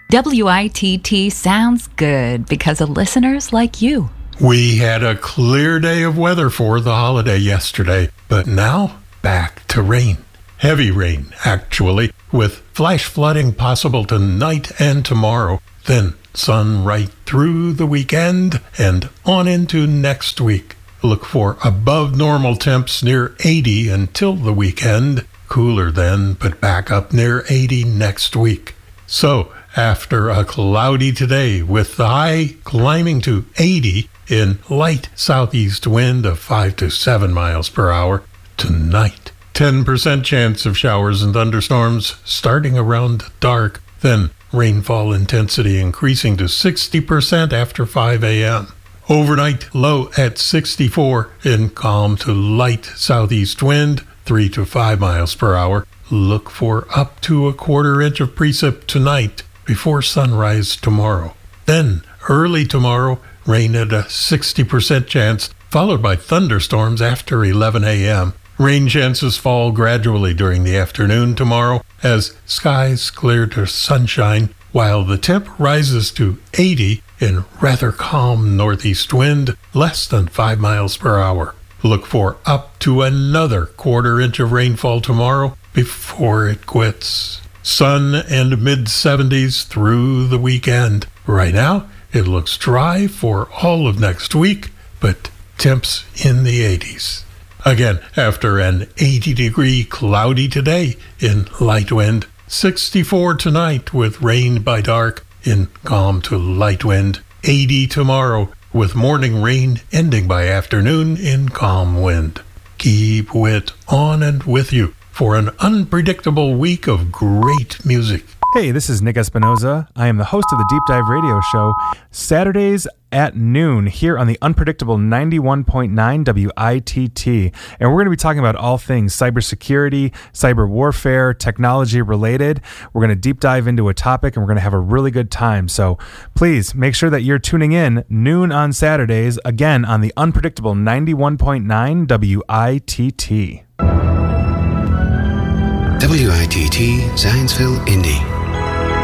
WITT sounds good because of listeners like you. We had a clear day of weather for the holiday yesterday, but now back to rain. Heavy rain, actually, with flash flooding possible tonight and tomorrow. Then sun right through the weekend and on into next week. Look for above normal temps near 80 until the weekend. Cooler then, but back up near 80 next week. So, after a cloudy today with the high climbing to 80 in light southeast wind of 5 to 7 miles per hour, tonight 10% chance of showers and thunderstorms starting around dark, then rainfall intensity increasing to 60% after 5 a.m. Overnight low at 64 in calm to light southeast wind, 3 to 5 miles per hour. Look for up to a quarter inch of precip tonight before sunrise tomorrow. Then, early tomorrow, rain at a 60% chance, followed by thunderstorms after 11 a.m. Rain chances fall gradually during the afternoon tomorrow as skies clear to sunshine, while the temp rises to 80 in rather calm northeast wind, less than 5 miles per hour. Look for up to another quarter inch of rainfall tomorrow before it quits. Sun and mid-70s through the weekend. Right now, it looks dry for all of next week, but temps in the 80s. Again, after an 80-degree cloudy today in light wind, 64 tonight with rain by dark in calm to light wind, 80 tomorrow with morning rain ending by afternoon in calm wind. Keep it on and with you for an unpredictable week of great music. Hey, this is Nick Espinoza. I am the host of the Deep Dive Radio Show, Saturdays at noon here on the unpredictable 91.9 WITT. And we're going to be talking about all things cybersecurity, cyber warfare, technology related. We're going to deep dive into a topic and we're going to have a really good time. So please make sure that you're tuning in noon on Saturdays, again on the unpredictable 91.9 WITT. WITT Zanesville, Indy.